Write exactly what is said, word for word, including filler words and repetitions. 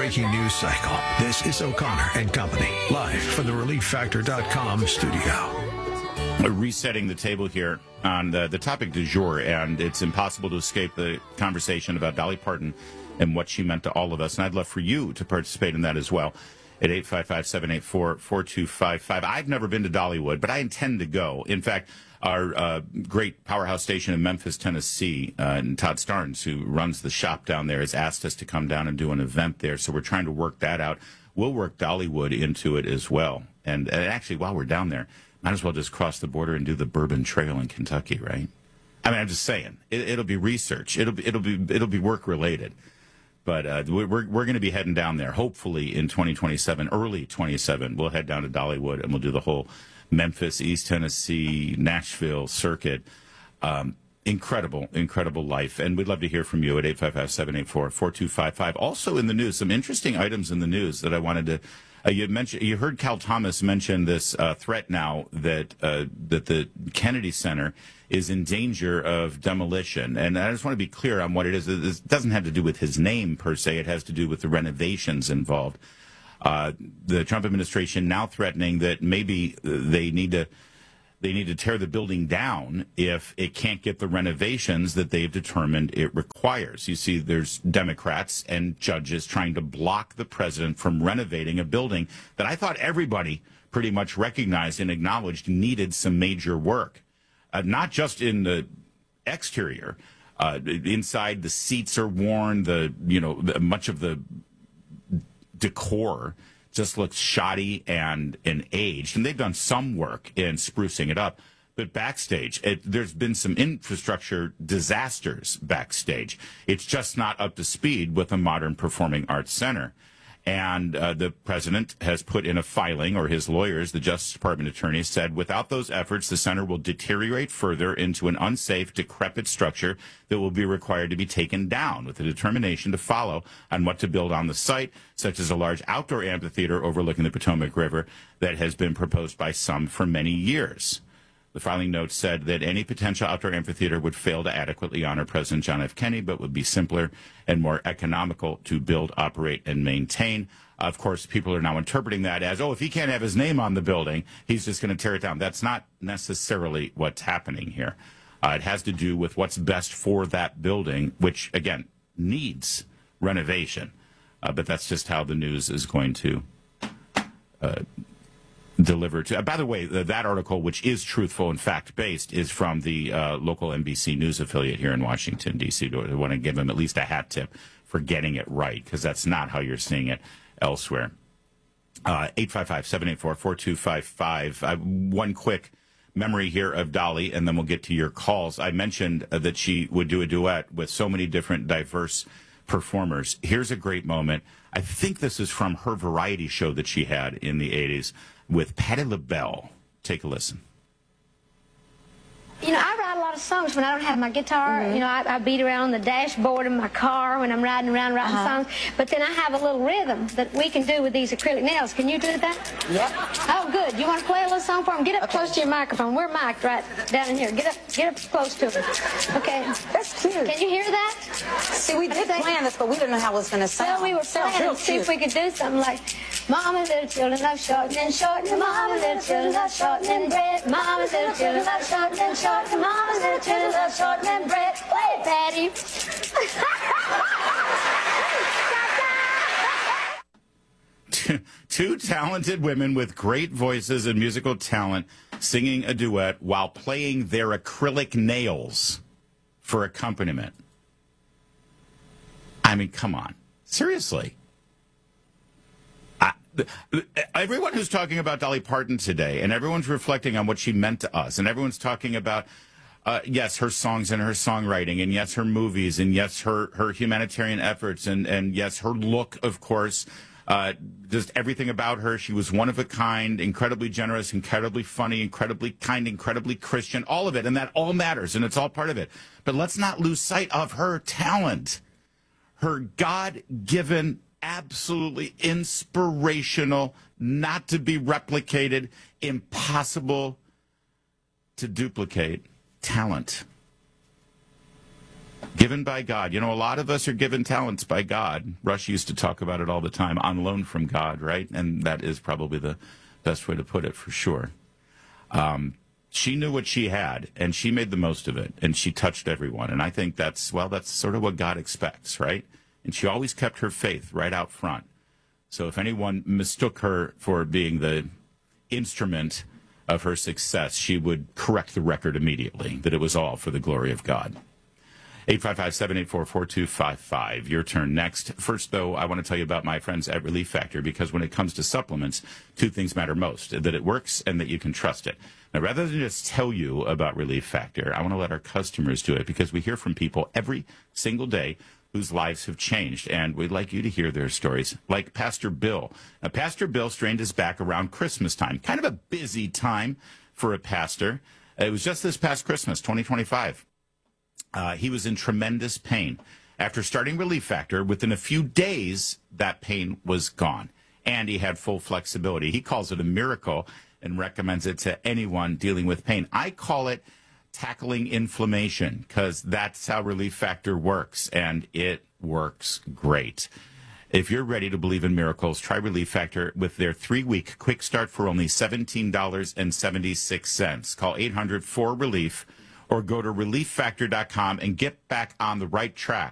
breaking news cycle. This is O'Connor and Company, live from the relief factor dot com studio. Resetting the table here on the, the topic du jour, and it's impossible to escape the conversation about Dolly Parton and what she meant to all of us. And I'd love for you to participate in that as well at eight five five, seven eight four, four two five five. I've never been to Dollywood, but I intend to go. In fact, our uh, great powerhouse station in Memphis, Tennessee, uh, and Todd Starnes, who runs the shop down there, has asked us to come down and do an event there. So we're trying to work that out. We'll work Dollywood into it as well. And, and actually, while we're down there, might as well just cross the border and do the Bourbon Trail in Kentucky, right? I mean, I'm just saying, it, it'll be research. It'll be it'll be it'll be work related. But uh, we're we're going to be heading down there. Hopefully in twenty twenty-seven, early twenty-seven, we'll head down to Dollywood and we'll do the whole Memphis, East Tennessee, Nashville circuit. Um, incredible, incredible life. And we'd love to hear from you at eight five five, seven eight four, four two five five. Also in the news, some interesting items in the news that I wanted to. Uh, you mentioned, you heard Cal Thomas mention this uh, threat now that uh, that the Kennedy Center is in danger of demolition, and I just want to be clear on what it is. It doesn't have to do with his name per se; it has to do with the renovations involved. Uh, the Trump administration now threatening that maybe they need to they need to tear the building down if it can't get the renovations that they've determined it requires. You see, there's Democrats and judges trying to block the president from renovating a building that I thought everybody pretty much recognized and acknowledged needed some major work, uh, not just in the exterior. Uh, inside, the seats are worn, the you know much of the decor just looks shoddy and, and aged. And they've done some work in sprucing it up. But backstage, it, there's been some infrastructure disasters backstage. It's just not up to speed with a modern performing arts center. And uh, the president has put in a filing, or his lawyers, the Justice Department attorneys, said without those efforts, the center will deteriorate further into an unsafe, decrepit structure that will be required to be taken down, with a determination to follow on what to build on the site, such as a large outdoor amphitheater overlooking the Potomac River that has been proposed by some for many years. The filing note said that any potential outdoor amphitheater would fail to adequately honor President John F. Kennedy, but would be simpler and more economical to build, operate, and maintain. Of course, people are now interpreting that as, oh, if he can't have his name on the building, he's just going to tear it down. That's not necessarily what's happening here. Uh, it has to do with what's best for that building, which, again, needs renovation. Uh, but that's just how the news is going to uh delivered to. Uh, by the way, uh, that article, which is truthful and fact-based, is from the uh, local N B C News affiliate here in Washington, D C I want to give them at least a hat tip for getting it right, because that's not how you're seeing it elsewhere. Uh, eight five five, seven eight four, four two five five. Uh, one quick memory here of Dolly, and then we'll get to your calls. I mentioned uh, that she would do a duet with so many different diverse performers. Here's a great moment. I think this is from her variety show that she had in the eighties with Patti LaBelle. Take a listen. You know, I write a lot of songs when I don't have my guitar. Mm-hmm. You know, I, I beat around on the dashboard of my car when I'm riding around writing uh-huh. songs. But then I have a little rhythm that we can do with these acrylic nails. Can you do that? Yep. Oh, good. You want to play a little song for them? Get up okay. close to your microphone. We're mic'd right down in here. Get up, get up close to them. Okay. That's cute. Can you hear that? See, we did plan this, but we didn't know how it was going to sound. Well, we were planning to see if we could do something like, Mama, little children love shortening, shortening. Mama, little children love shortening bread. Mama, little children love shortening, shortening. Mama, little children love shortening bread. Play it, Patty. two, two talented women with great voices and musical talent singing a duet while playing their acrylic nails for accompaniment. I mean, come on. Seriously. I, everyone who's talking about Dolly Parton today, and everyone's reflecting on what she meant to us, and everyone's talking about, uh, yes, her songs and her songwriting, and yes, her movies, and yes, her, her humanitarian efforts, and, and yes, her look, of course, uh, just everything about her. She was one of a kind, incredibly generous, incredibly funny, incredibly kind, incredibly Christian, all of it, and that all matters, and it's all part of it. But let's not lose sight of her talent, her God-given, absolutely inspirational, not to be replicated, impossible to duplicate talent. Given by God. You know, a lot of us are given talents by God. Rush used to talk about it all the time, on loan from God, right? And that is probably the best way to put it for sure. Um, she knew what she had, and she made the most of it, and she touched everyone. And I think that's, well, that's sort of what God expects, right? And she always kept her faith right out front. So if anyone mistook her for being the instrument of her success, she would correct the record immediately, that it was all for the glory of God. eight five five, seven eight four, four two five five. Your turn next. First, though, I want to tell you about my friends at Relief Factor, because when it comes to supplements, two things matter most, that it works and that you can trust it. Now, rather than just tell you about Relief Factor, I want to let our customers do it, because we hear from people every single day whose lives have changed, and we'd like you to hear their stories, like Pastor Bill. Now, Pastor Bill strained his back around Christmas time, kind of a busy time for a pastor. It was just this past Christmas, twenty twenty-five. Uh, he was in tremendous pain. After starting Relief Factor, within a few days, that pain was gone, and he had full flexibility. He calls it a miracle and recommends it to anyone dealing with pain. I call it tackling inflammation, because that's how Relief Factor works, and it works great. If you're ready to believe in miracles, try Relief Factor with their three-week quick start for only seventeen dollars and seventy-six cents. Call eight hundred four relief or go to relief factor dot com and get back on the right track.